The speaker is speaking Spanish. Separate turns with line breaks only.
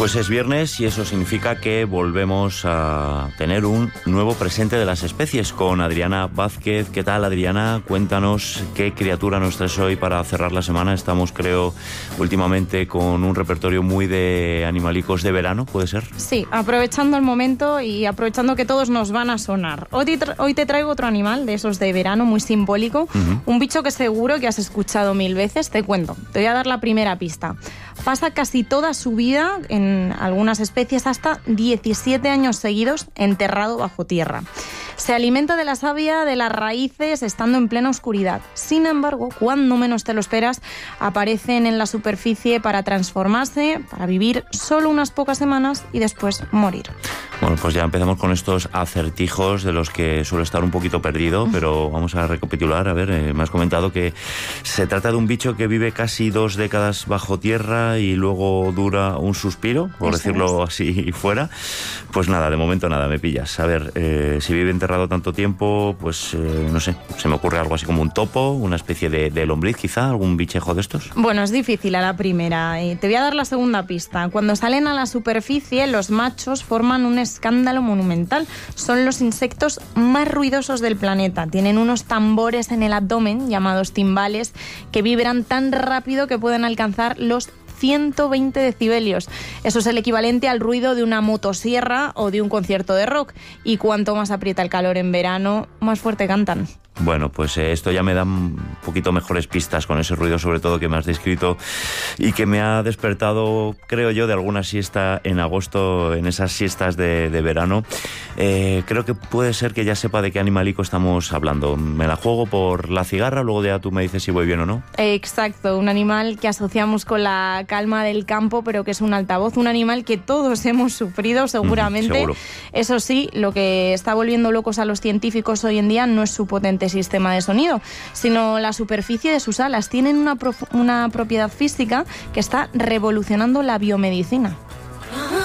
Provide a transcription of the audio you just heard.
Pues es viernes y eso significa que volvemos a tener un nuevo presente de las especies con Adriana Vázquez. ¿Qué tal, Adriana? Cuéntanos qué criatura nos traes hoy para cerrar la semana. Estamos, creo, últimamente con un repertorio muy de animalicos de verano, ¿puede ser?
Sí, aprovechando el momento y aprovechando que todos nos van a sonar. Hoy te traigo otro animal de esos de verano muy simbólico, un bicho que seguro que has escuchado 1000 veces. Te cuento, te voy a dar la primera pista. Pasa casi toda su vida, en algunas especies hasta 17 años seguidos, enterrado bajo tierra. Se alimenta de la savia, de las raíces, estando en plena oscuridad. Sin embargo, cuando menos te lo esperas, aparecen en la superficie para transformarse, para vivir solo unas pocas semanas y después morir.
Bueno, pues ya empezamos con estos acertijos de los que suelo estar un poquito perdido, pero vamos a recapitular. A ver, me has comentado que se trata de un bicho que vive casi 2 décadas bajo tierra y luego dura un suspiro, por decirlo así fuera. Pues nada, de momento nada, me pillas. A ver, si vive enterrado tanto tiempo, pues no sé, se me ocurre algo así como un topo, una especie de lombriz quizá, algún bichejo de estos.
Bueno, es difícil a la primera. Te voy a dar la segunda pista. Cuando salen a la superficie, los machos forman un escándalo monumental. Son los insectos más ruidosos del planeta. Tienen unos tambores en el abdomen, llamados timbales, que vibran tan rápido que pueden alcanzar los 120 decibelios. Eso es el equivalente al ruido de una motosierra o de un concierto de rock. Y cuanto más aprieta el calor en verano, más fuerte cantan.
Bueno, pues esto ya me da un poquito mejores pistas con ese ruido, sobre todo que me has descrito y que me ha despertado, creo yo, de alguna siesta en agosto, en esas siestas de verano. Creo que puede ser que ya sepa de qué animalico estamos hablando. Me la juego por la cigarra, luego ya tú me dices si voy bien o no.
Exacto, un animal que asociamos con la calma del campo, pero que es un altavoz, un animal que todos hemos sufrido seguramente.
Seguro.
Eso sí, lo que está volviendo locos a los científicos hoy en día no es su potente sistema de sonido, sino la superficie de sus alas. Tienen una propiedad física que está revolucionando la biomedicina.